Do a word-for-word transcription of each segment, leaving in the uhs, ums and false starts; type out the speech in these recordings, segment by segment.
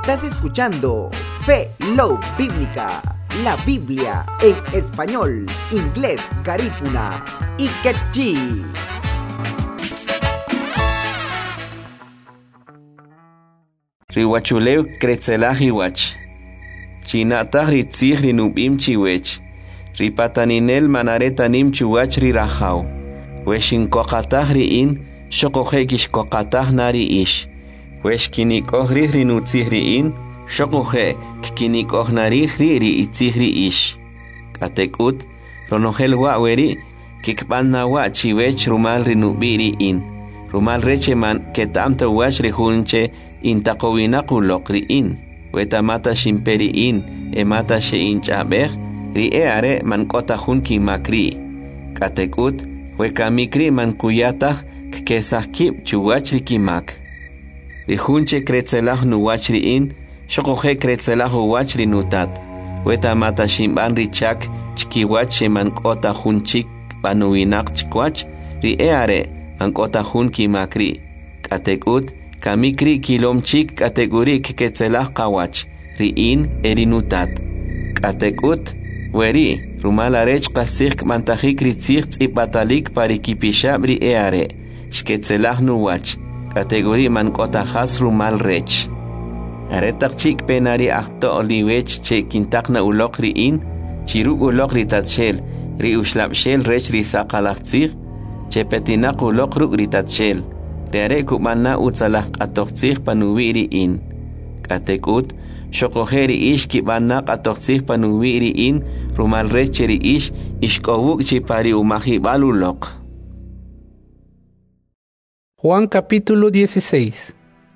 Estás escuchando Fe Love Bíblica, la Biblia en español, inglés, garífuna y quechí. Rihuachuleu kretzelahi wach. Chinata ritzih rinubim chiwech. Ripataninel manaretanim chuwach rirahau. Weshin kokatah riin, shokohekish kokatah nari ish. Wesh kinikoh ri rinutzih riin, shokohe kinikoh nari ri itzih ri ish. Katekut, ronohel waweri, kikpanna wa chiwech rumal rinubi riin. Rumal recheman ketamta wach rihunche intaqowinakulok riin. Wetamata shimperiin, emata shein chabeh, ri eare man kotahun kimakri. Katekut, wekamikri man kuyatah kkesahkib chuwachri kimak. Rihunche kretzelah nuwachriin, shokohe kretzelah uwachri nutat. Wetamata shimban richak chkiwach man kotahun chik panuinak chikwach, ri eare man kotahun kimakri. Katekut, kamikri kilom chik kategorik ketzelah kawach, riin erinutat. Katekut, weri, rumalarech kasik mantajik ritzich tzipatalik parikipishab ri eare, shketzelah nuwach, kategori man kotahas rumal rech. Aretak chik penari akto oliwech che kintakna ulok riin, chiruk ulok ritatshel, ri ushlapshel rech ri sakalachtzich, che petinak ulok ruk ritatshel. Reare kumana utsalah katoxtzih panuwiri in. Katekut, shokoheri ish kibana katoxtzih panuwiri in, rumal recheri ish, ishkowuk chipari umahi balulok. Juan capítulo dieciséis.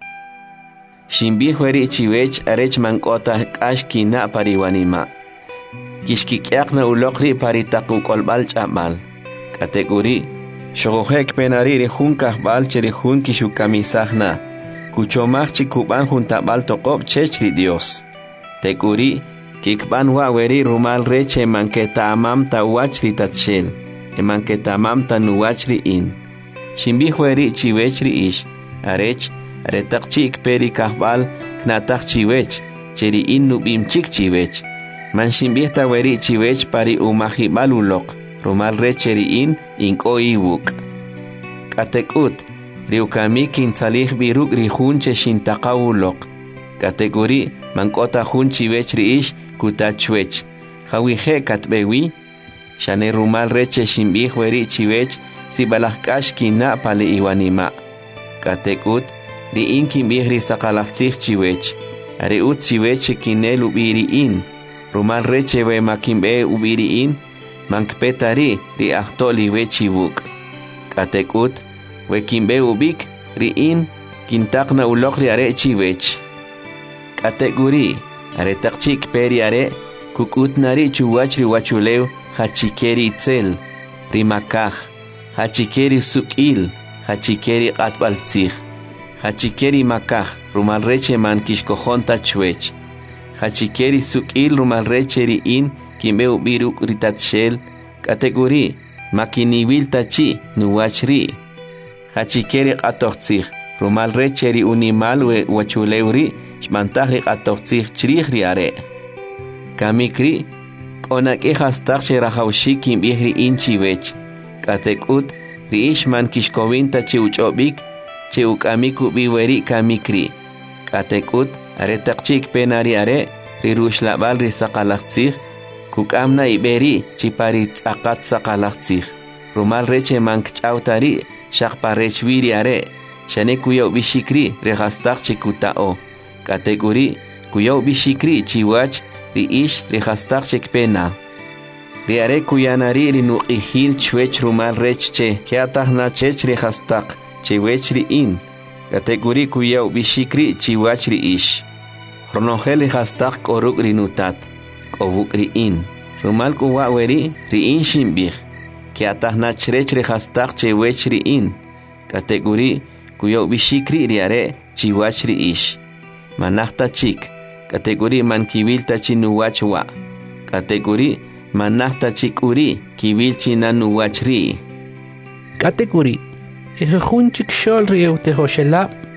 Shimbihueri chiwech arech mankota kashkina pariwanima. Kishkikyakna ulokri paritakukolbal chamal. Kategori, shogohek penariri junkah balcheri junki shukamisahna. Kuchomach chikuban juntabal tokob chechri Dios. Tekuri, kikban waweri rumal reche manketa amam ta wachri tatshel. Emanketa amam ta nuwachri in. Shimbihueri chiwechri ish. Arech, aretak chik peri kahbal knatak chiwech. Cheri in nubim chik chiwech. Man shimbihta weri chiwech pari umahi balulok. Rumal recheri in inko iwuk. Katekut, riukami kinsalih biruk rihunche shintaqawulok. Kategori, mankota hunchi wechri ish kutachwech. Hawihe katbewi, shane rumal reche shimbih weri chiwech si balahkash kina pale iwanima. Katekut, ri in kimbih ri sakalachsih chiwech. Are ut chiwech kinel ubiri in. Rumal reche we makimbe ubiri in. Mankpetari ri ahtoli wechibuk. Katekut, we kimbe ubik ri in kintakna ulok ri are chiwech. Kategori, are takchik peri are kukut nari chuwach ri wachuleu hachikeri itzel, ri makah, hachikeri sukil, hachikeri atbaltzich, hachikeri makah, rumal reche man kishkohonta chwech, hachikeri sukil rumal reche ri in kimbe ubiruk ritatshel. Kategori, makiniwil tachi nuwachri. Hachikeri qatoxtzih, rumal recheri unimal we wachulewri, shmantahri qatoxtzih chrihri are. Kamikri, konake hastaq sherahawshi kimbihri inchiwech. Katekut, riishman kishkowinta chi uchobik, chi ukamiku biweri kamikri. Katekut, aretaqchik penari are, rirushlabal risaqalachtzih, kukamna iberi chipari tzaqat tzaqalachtzih. Rumal reche mankchautari shaqparechwiri are. Shane kuyaw bishikri rehastaq chikutao. Kategori kuyaw bishikri chiwach ri ish rehastaq chikpena. Riare kuyanari rinuqihil chwech rumal rechche keatahna chech rehastaq chewech ri in. Kategori kuyaw bishikri chiwach ri ish. Ronohel rehastaq koruk rinutat. Obuk riin. Rumal kuwa weri riin shimbih. Ki atahna chrech rehastaq chewech riin. Kategori kuyo bishikri riare chiwach riish. Manahta chik. Kategori man kibil tachinuwach wa. Kategori manahta chik uri kibil chinanuwach ri. Kategori. Ejejun chik shol rieu tehoshelab